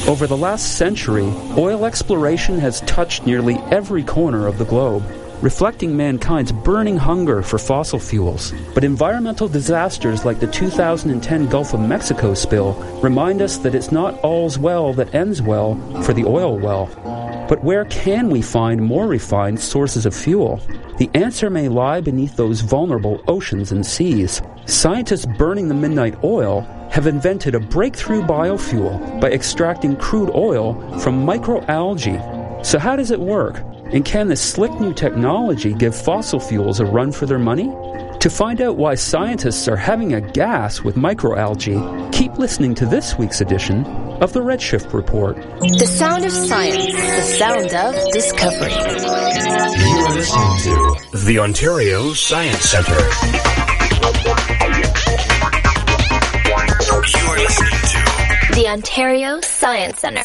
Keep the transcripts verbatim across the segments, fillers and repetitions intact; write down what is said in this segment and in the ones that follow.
Over the last century, oil exploration has touched nearly every corner of the globe, reflecting mankind's burning hunger for fossil fuels. But environmental disasters like the two thousand ten Gulf of Mexico spill remind us that it's not all's well that ends well for the oil well. But where can we find more refined sources of fuel? The answer may lie beneath those vulnerable oceans and seas. Scientists burning the midnight oil have invented a breakthrough biofuel by extracting crude oil from microalgae. So how does it work? And can this slick new technology give fossil fuels a run for their money? To find out why scientists are having a gas with microalgae, keep listening to this week's edition of the Redshift Report. The sound of science, the sound of discovery. You are listening to the Ontario Science Centre. You are listening to the Ontario Science Centre.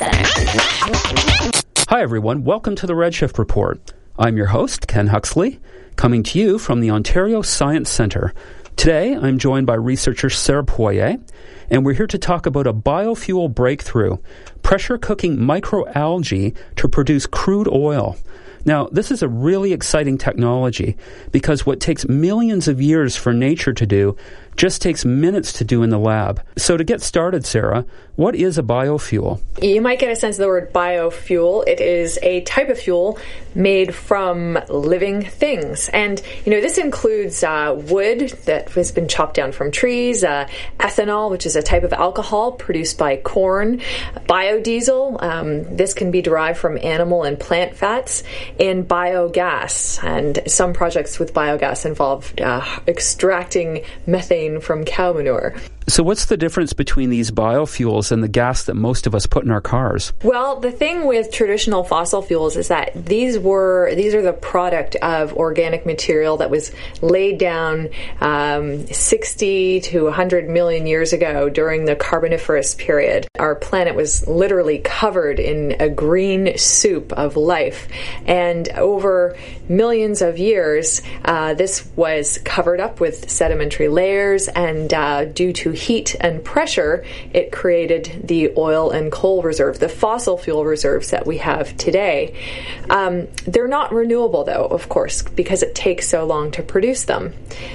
Hi everyone, welcome to the Redshift Report. I'm your host, Ken Huxley, coming to you from the Ontario Science Centre. Today, I'm joined by researcher Sarah Poirier, and we're here to talk about a biofuel breakthrough, pressure cooking microalgae to produce crude oil. Now, this is a really exciting technology because what takes millions of years for nature to do just takes minutes to do in the lab. So to get started, Sarah, what is a biofuel? You might get a sense of the word biofuel. It is a type of fuel made from living things. And, you know, this includes uh, wood that has been chopped down from trees, uh, ethanol, which is a type of alcohol produced by corn, biodiesel. Um, this can be derived from animal and plant fats, and biogas. And some projects with biogas involve uh, extracting methane from cow manure. So what's the difference between these biofuels and the gas that most of us put in our cars? Well, the thing with traditional fossil fuels is that these were these are the product of organic material that was laid down um, sixty to one hundred million years ago during the Carboniferous period. Our planet was literally covered in a green soup of life. And over millions of years, uh, this was covered up with sedimentary layers, and uh, due to heat and pressure, it created the oil and coal reserve, the fossil fuel reserves that we have today. Um, they're not renewable, though, of course, because it takes so long to produce them.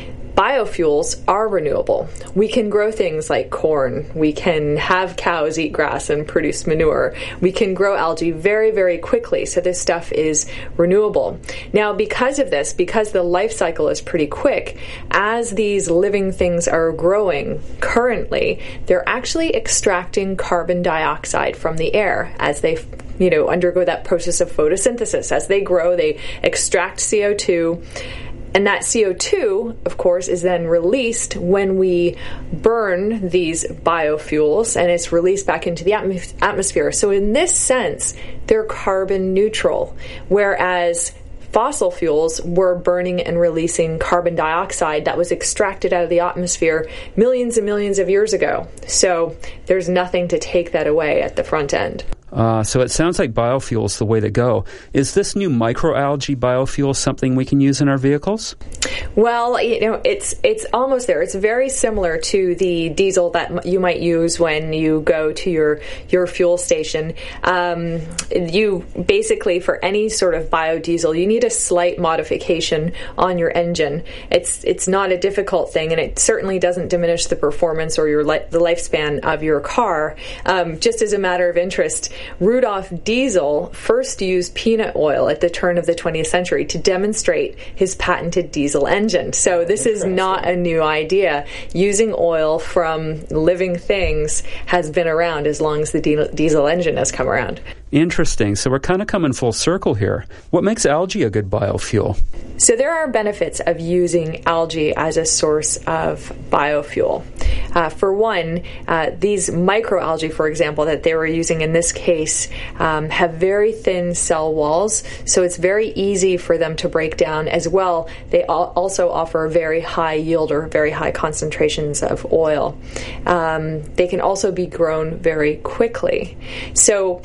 Biofuels are renewable. We can grow things like corn. We can have cows eat grass and produce manure. We can grow algae very, very quickly, so this stuff is renewable. Now, because of this, because the life cycle is pretty quick, as these living things are growing currently, they're actually extracting carbon dioxide from the air as they you know, undergo that process of photosynthesis. As they grow, they extract C O two. And that C O two, of course, is then released when we burn these biofuels, and it's released back into the atm- atmosphere. So in this sense, they're carbon neutral, whereas fossil fuels were burning and releasing carbon dioxide that was extracted out of the atmosphere millions and millions of years ago. So there's nothing to take that away at the front end. Uh, so it sounds like biofuel's the way to go. Is this new microalgae biofuel something we can use in our vehicles? Well, you know, it's it's almost there. It's very similar to the diesel that you might use when you go to your your fuel station. Um, you basically, for any sort of biodiesel, you need a slight modification on your engine. It's it's not a difficult thing, and it certainly doesn't diminish the performance or your li- the lifespan of your car. Um, just as a matter of interest, Rudolf Diesel first used peanut oil at the turn of the twentieth century to demonstrate his patented diesel engine. So this is not a new idea. Using oil from living things has been around as long as the diesel engine has come around. Interesting. So we're kind of coming full circle here. What makes algae a good biofuel? So there are benefits of using algae as a source of biofuel. Uh, for one, uh, these microalgae, for example, that they were using in this case, um, have very thin cell walls, so it's very easy for them to break down as well. They al- also offer very high yield or very high concentrations of oil. Um, they can also be grown very quickly. So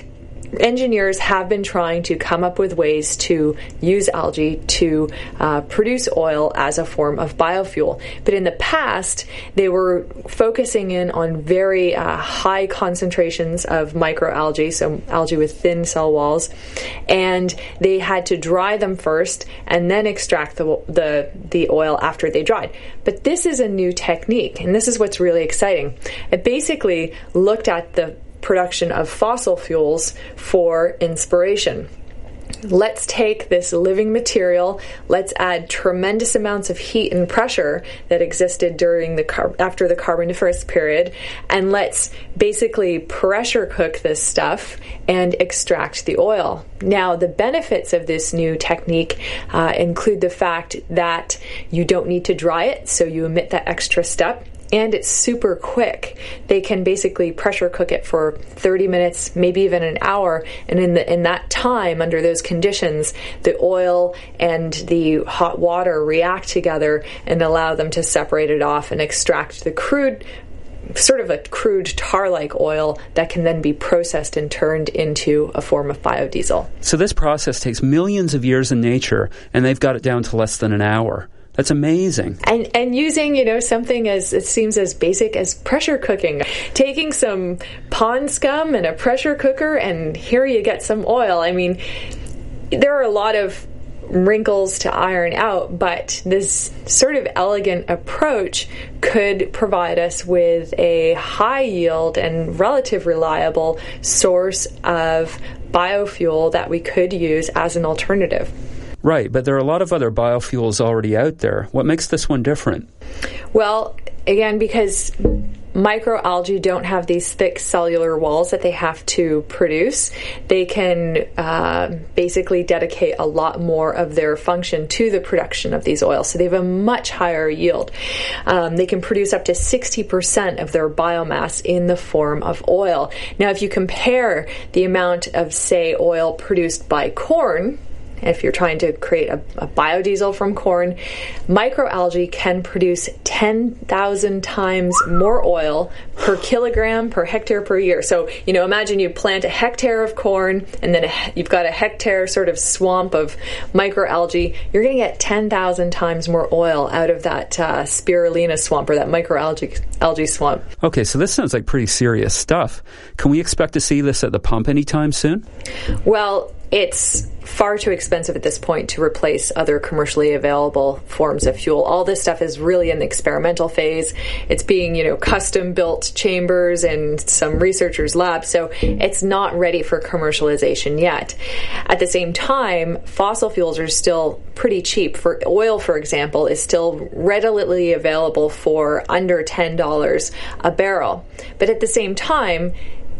engineers have been trying to come up with ways to use algae to uh, produce oil as a form of biofuel. But in the past, they were focusing in on very uh, high concentrations of microalgae, so algae with thin cell walls, and they had to dry them first and then extract the, the, the oil after they dried. But this is a new technique, and this is what's really exciting. It basically looked at the production of fossil fuels for inspiration. Let's take this living material, let's add tremendous amounts of heat and pressure that existed during the car- after the Carboniferous period, and let's basically pressure cook this stuff and extract the oil. Now, the benefits of this new technique uh, include the fact that you don't need to dry it, so you omit that extra step. And it's super quick. They can basically pressure cook it for thirty minutes, maybe even an hour. And in the in that time, under those conditions, the oil and the hot water react together and allow them to separate it off and extract the crude, sort of a crude tar-like oil that can then be processed and turned into a form of biodiesel. So this process takes millions of years in nature, and they've got it down to less than an hour. That's amazing. And and using, you know, something as, it seems as basic as pressure cooking. Taking some pond scum and a pressure cooker, and here you get some oil. I mean, there are a lot of wrinkles to iron out, but this sort of elegant approach could provide us with a high yield and relative reliable source of biofuel that we could use as an alternative. Right, but there are a lot of other biofuels already out there. What makes this one different? Well, again, because microalgae don't have these thick cellular walls that they have to produce, they can uh, basically dedicate a lot more of their function to the production of these oils. So they have a much higher yield. Um, they can produce up to sixty percent of their biomass in the form of oil. Now, if you compare the amount of, say, oil produced by corn, if you're trying to create a, a biodiesel from corn, microalgae can produce ten thousand times more oil per kilogram per hectare per year. So, you know, imagine you plant a hectare of corn and then a, you've got a hectare sort of swamp of microalgae. You're going to get ten thousand times more oil out of that uh, spirulina swamp or that microalgae algae swamp. Okay, so this sounds like pretty serious stuff. Can we expect to see this at the pump anytime soon? Well, it's far too expensive at this point to replace other commercially available forms of fuel. All this stuff is really in the experimental phase. It's being, you know, custom built chambers in some researchers' labs, so it's not ready for commercialization yet. At the same time, fossil fuels are still pretty cheap. For oil, for example, is still readily available for under ten dollars a barrel. But at the same time,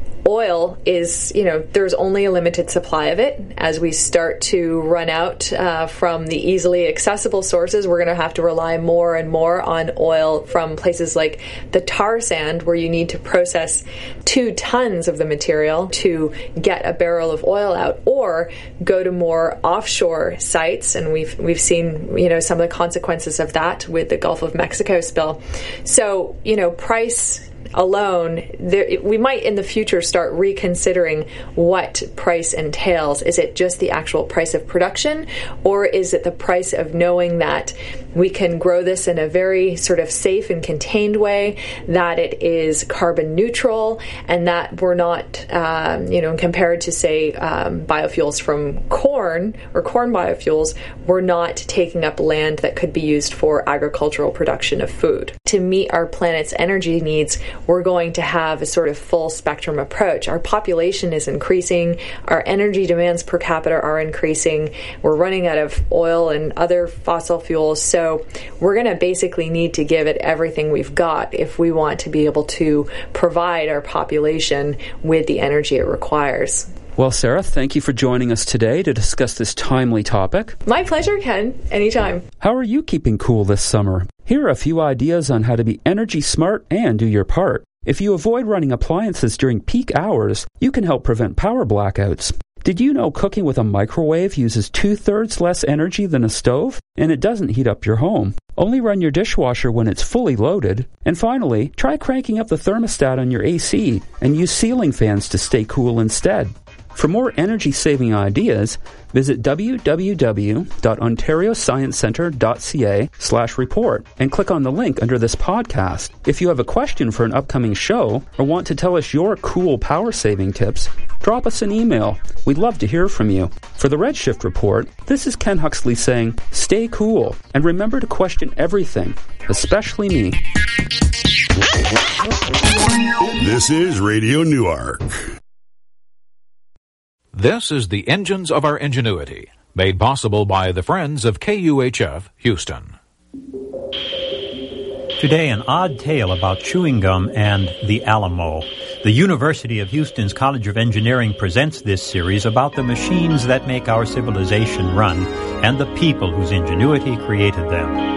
oil is, you know, there's only a limited supply of it. As we start to run out uh, from the easily accessible sources, we're going to have to rely more and more on oil from places like the tar sand, where you need to process two tons of the material to get a barrel of oil out, or go to more offshore sites. And we've we've seen, you know, some of the consequences of that with the Gulf of Mexico spill. So, you know, price alone, there, we might in the future start reconsidering what price entails. Is it just the actual price of production, or is it the price of knowing that we can grow this in a very sort of safe and contained way, that it is carbon neutral, and that we're not, um, you know, compared to, say, um, biofuels from corn or corn biofuels, we're not taking up land that could be used for agricultural production of food. To meet our planet's energy needs, we're going to have a sort of full spectrum approach. Our population is increasing, our energy demands per capita are increasing, we're running out of oil and other fossil fuels, so we're going to basically need to give it everything we've got if we want to be able to provide our population with the energy it requires. Well, Sarah, thank you for joining us today to discuss this timely topic. My pleasure, Ken. Anytime. How are you keeping cool this summer? Here are a few ideas on how to be energy smart and do your part. If you avoid running appliances during peak hours, you can help prevent power blackouts. Did you know cooking with a microwave uses two-thirds less energy than a stove? And it doesn't heat up your home. Only run your dishwasher when it's fully loaded. And finally, try cranking up the thermostat on your A C and use ceiling fans to stay cool instead. For more energy-saving ideas, visit w w w dot ontario science centre dot c a slash report and click on the link under this podcast. If you have a question for an upcoming show or want to tell us your cool power-saving tips, drop us an email. We'd love to hear from you. For the Redshift Report, this is Ken Huxley saying, stay cool and remember to question everything, especially me. This is Radio Newark. This is the Engines of Our Ingenuity, made possible by the friends of K U H F Houston. Today, an odd tale about chewing gum and the Alamo. The University of Houston's College of Engineering presents this series about the machines that make our civilization run and the people whose ingenuity created them.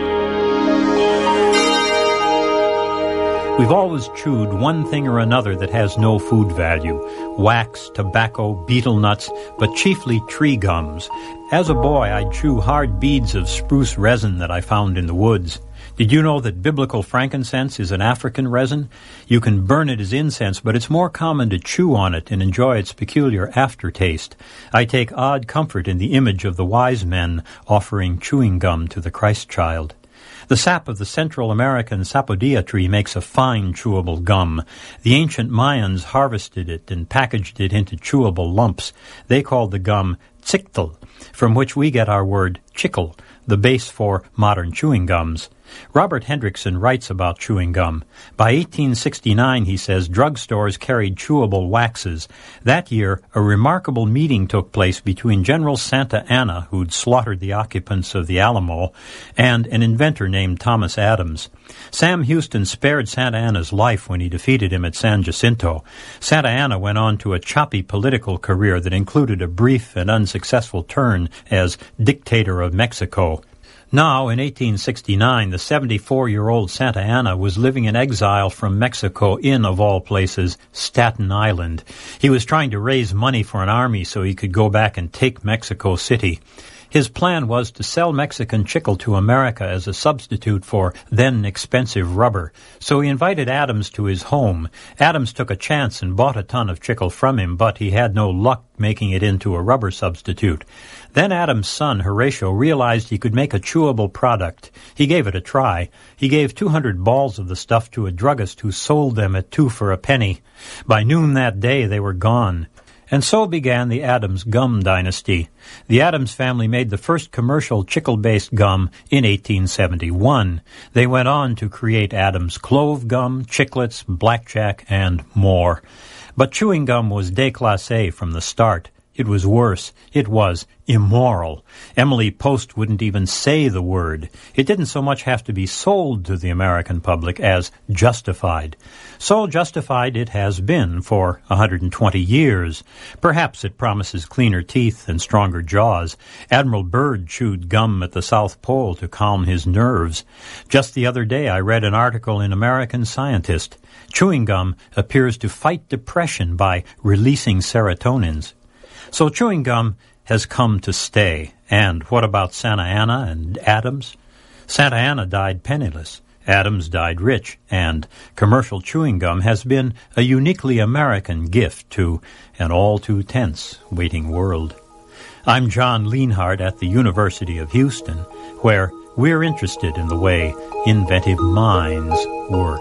We've always chewed one thing or another that has no food value. Wax, tobacco, betel nuts, but chiefly tree gums. As a boy, I'd chew hard beads of spruce resin that I found in the woods. Did you know that biblical frankincense is an African resin? You can burn it as incense, but it's more common to chew on it and enjoy its peculiar aftertaste. I take odd comfort in the image of the wise men offering chewing gum to the Christ child. The sap of the Central American sapodilla tree makes a fine chewable gum. The ancient Mayans harvested it and packaged it into chewable lumps. They called the gum tzictl, from which we get our word chicle, the base for modern chewing gums. Robert Hendrickson writes about chewing gum. By eighteen sixty-nine, he says, drugstores carried chewable waxes. That year, a remarkable meeting took place between General Santa Anna, who'd slaughtered the occupants of the Alamo, and an inventor named Thomas Adams. Sam Houston spared Santa Anna's life when he defeated him at San Jacinto. Santa Anna went on to a choppy political career that included a brief and unsuccessful turn as dictator of Mexico. Now, in eighteen sixty-nine, the seventy-four-year-old Santa Anna was living in exile from Mexico in, of all places, Staten Island. He was trying to raise money for an army so he could go back and take Mexico City. His plan was to sell Mexican chicle to America as a substitute for then expensive rubber. So he invited Adams to his home. Adams took a chance and bought a ton of chicle from him, but he had no luck making it into a rubber substitute. Then Adams' son, Horatio, realized he could make a chewable product. He gave it a try. He gave two hundred balls of the stuff to a druggist who sold them at two for a penny. By noon that day, they were gone. And so began the Adams gum dynasty. The Adams family made the first commercial chicle-based gum in eighteen seventy-one. They went on to create Adams clove gum, chiclets, blackjack, and more. But chewing gum was déclassé from the start. It was worse. It was immoral. Emily Post wouldn't even say the word. It didn't so much have to be sold to the American public as justified. So justified it has been for one hundred twenty years. Perhaps it promises cleaner teeth and stronger jaws. Admiral Byrd chewed gum at the South Pole to calm his nerves. Just the other day I read an article in American Scientist. Chewing gum appears to fight depression by releasing serotonins. So chewing gum has come to stay. And what about Santa Anna and Adams? Santa Anna died penniless. Adams died rich. And commercial chewing gum has been a uniquely American gift to an all-too-tense waiting world. I'm John Lienhardt at the University of Houston, where we're interested in the way inventive minds work.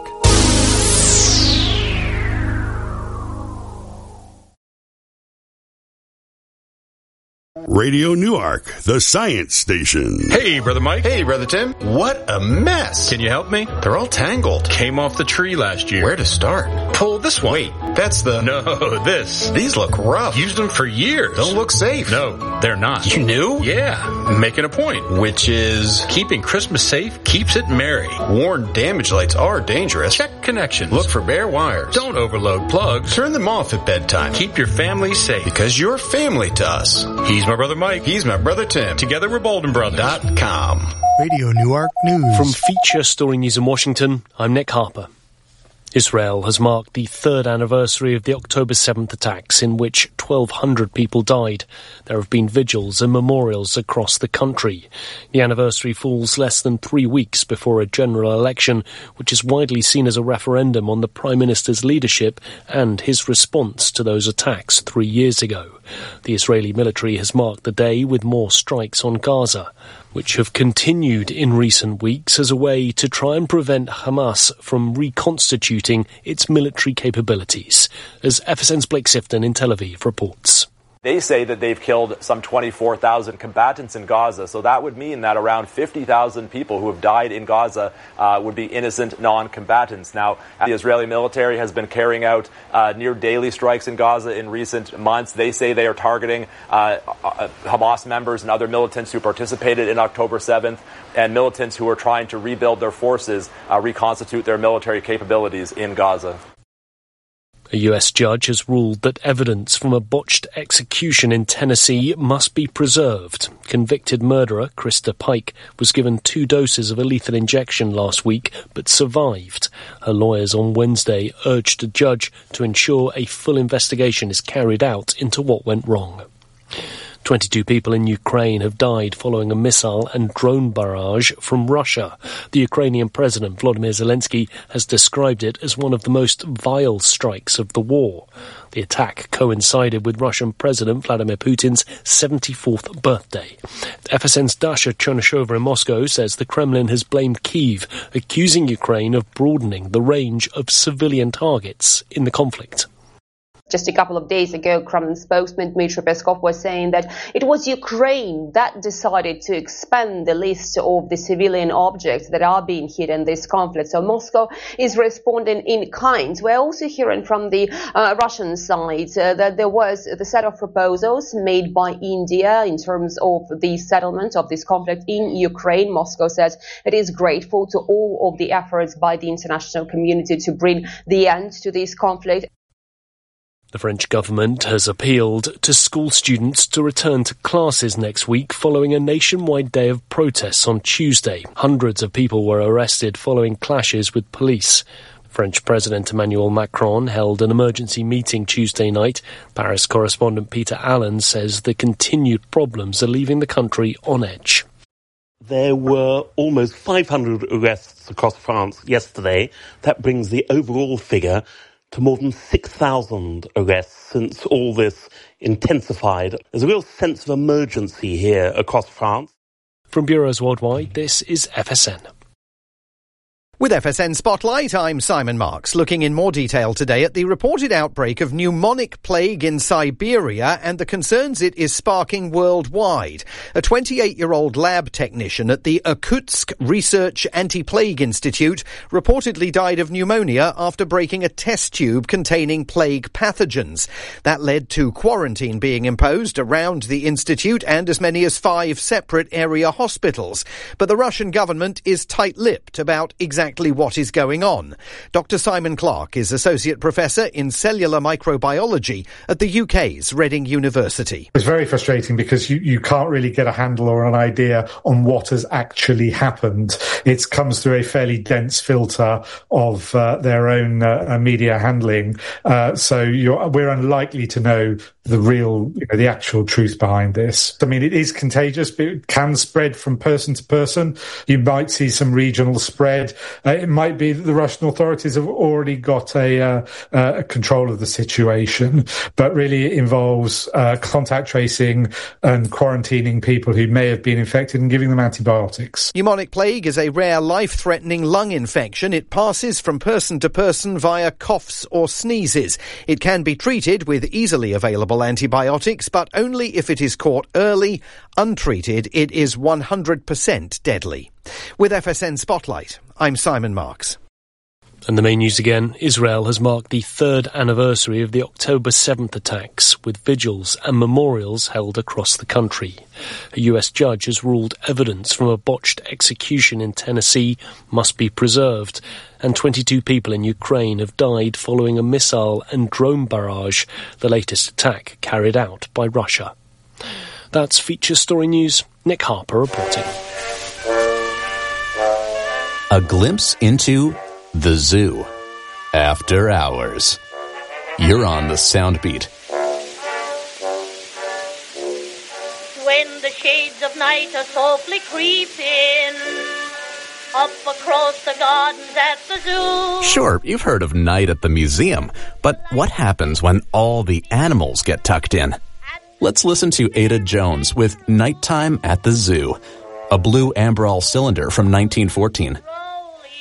Radio Newark, the science station. Hey, Brother Mike. Hey, Brother Tim. What a mess. Can you help me? They're all tangled. Came off the tree last year. Where to start? Pull this one. Wait, that's the... No, this. These look rough. Used them for years. Don't look safe. No, they're not. You knew? Yeah, making a point. Which is... Keeping Christmas safe keeps it merry. Worn damage lights are dangerous. Check connections. Look for bare wires. Don't overload plugs. Turn them off at bedtime. Keep your family safe. Because you're family to us. He's my Brother Mike. He's my Brother Tim. Together we're Bolden Brothers. Dot com. Radio Newark News. From Feature Story News in Washington, I'm Nick Harper. Israel has marked the third anniversary of the October seventh attacks, in which twelve hundred people died. There have been vigils and memorials across the country. The anniversary falls less than three weeks before a general election, which is widely seen as a referendum on the Prime Minister's leadership and his response to those attacks three years ago. The Israeli military has marked the day with more strikes on Gaza, which have continued in recent weeks as a way to try and prevent Hamas from reconstituting its military capabilities, as F S N's Blake Sifton in Tel Aviv reports. They say that they've killed some twenty-four thousand combatants in Gaza, so that would mean that around fifty thousand people who have died in Gaza uh, would be innocent non-combatants. Now, the Israeli military has been carrying out uh, near-daily strikes in Gaza in recent months. They say they are targeting uh, uh, Hamas members and other militants who participated in October seventh, and militants who are trying to rebuild their forces, uh, reconstitute their military capabilities in Gaza. A U S judge has ruled that evidence from a botched execution in Tennessee must be preserved. Convicted murderer Krista Pike was given two doses of a lethal injection last week, but survived. Her lawyers on Wednesday urged a judge to ensure a full investigation is carried out into what went wrong. twenty-two people in Ukraine have died following a missile and drone barrage from Russia. The Ukrainian President Volodymyr Zelensky has described it as one of the most vile strikes of the war. The attack coincided with Russian President Vladimir Putin's seventy-fourth birthday. F S N's Dasha Chernyshova in Moscow says the Kremlin has blamed Kyiv, accusing Ukraine of broadening the range of civilian targets in the conflict. Just a couple of days ago, Kremlin spokesman Dmitry Peskov was saying that it was Ukraine that decided to expand the list of the civilian objects that are being hit in this conflict. So Moscow is responding in kind. We're also hearing from the uh, Russian side uh, that there was the set of proposals made by India in terms of the settlement of this conflict in Ukraine. Moscow says it is grateful to all of the efforts by the international community to bring the end to this conflict. The French government has appealed to school students to return to classes next week following a nationwide day of protests on Tuesday. Hundreds of people were arrested following clashes with police. French President Emmanuel Macron held an emergency meeting Tuesday night. Paris correspondent Peter Allen says the continued problems are leaving the country on edge. There were almost five hundred arrests across France yesterday. That brings the overall figure to more than six thousand arrests since all this intensified. There's a real sense of emergency here across France. From bureaus worldwide, this is F S N. With F S N Spotlight, I'm Simon Marks, looking in more detail today at the reported outbreak of pneumonic plague in Siberia and the concerns it is sparking worldwide. A twenty-eight-year-old lab technician at the Irkutsk Research Anti-Plague Institute reportedly died of pneumonia after breaking a test tube containing plague pathogens. That led to quarantine being imposed around the institute and as many as five separate area hospitals. But the Russian government is tight-lipped about exactly what is going on. Doctor Simon Clark is Associate Professor in Cellular Microbiology at the U K's Reading University. It's very frustrating because you, you can't really get a handle or an idea on what has actually happened. It comes through a fairly dense filter of uh, their own uh, media handling. Uh, so you're, we're unlikely to know the real, you know, the actual truth behind this. I mean, it is contagious, but it can spread from person to person. You might see some regional spread. Uh, it might be that the Russian authorities have already got a, uh, uh, a control of the situation, but really it involves uh, contact tracing and quarantining people who may have been infected and giving them antibiotics. Pneumonic plague is a rare life-threatening lung infection. It passes from person to person via coughs or sneezes. It can be treated with easily available antibiotics, but only if it is caught early. Untreated, it is one hundred percent deadly. With F S N Spotlight, I'm Simon Marks. And the main news again, Israel has marked the third anniversary of the October seventh attacks, with vigils and memorials held across the country. A U S judge has ruled evidence from a botched execution in Tennessee must be preserved, and twenty-two people in Ukraine have died following a missile and drone barrage, the latest attack carried out by Russia. That's Feature Story News. Nick Harper reporting. A glimpse into the zoo. After hours. You're on the Sound Beat. of night are softly creeping up across the gardens at the zoo. Sure, you've heard of night at the museum, but what happens when all the animals get tucked in? Let's listen to Ada Jones with Nighttime at the Zoo, a blue Amberol cylinder from nineteen fourteen.